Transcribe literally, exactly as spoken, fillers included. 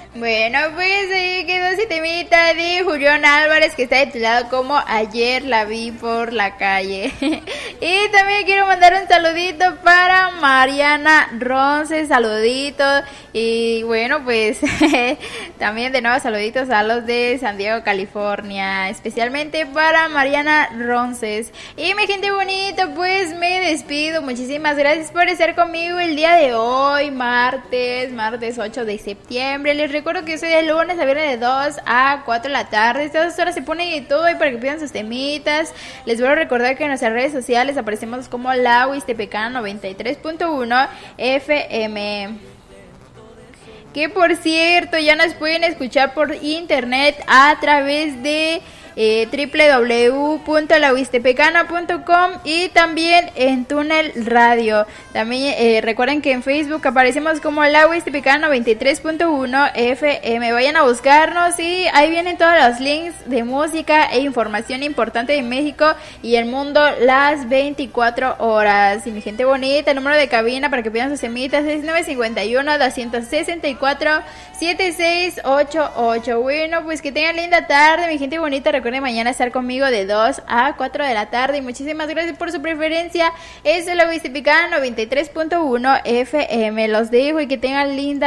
Bueno, pues ahí quedó ese temita de Julián Álvarez, que está titulado como Ayer la vi por la calle. Y también quiero mandar un saludito para Mariana Ronce, saludito. Y bueno, pues también de nuevo saluditos a los de San Diego, California, especialmente para Mariana Ronces. Y mi gente bonita, pues me despido. Muchísimas gracias por estar conmigo el día de hoy, martes, martes ocho de septiembre. Les recuerdo que soy de lunes a viernes de dos a cuatro de la tarde. Estas horas se pone de todo y para que pidan sus temitas. Les voy a recordar que en nuestras redes sociales aparecemos como la Huistepecana noventa y tres punto uno F M. Que por cierto ya nos pueden escuchar por internet a través de eh, doble u doble u doble u punto la huistepecana punto com y también en Túnel Radio. También eh, recuerden que en Facebook aparecemos como La Huistepecana noventa y tres punto uno F M. Vayan a buscarnos y ahí vienen todos los links de música e información importante de México y el mundo las veinticuatro horas. Y mi gente bonita, el número de cabina para que pidan sus semitas es nueve cinco uno, dos seis cuatro, siete seis ocho ocho. Bueno, pues que tengan linda tarde, mi gente bonita. Recuerden mañana estar conmigo de dos a cuatro de la tarde. Y muchísimas gracias por su preferencia. Eso es La Huistepecana noventa y tres punto uno F M. Los dejo y que tengan linda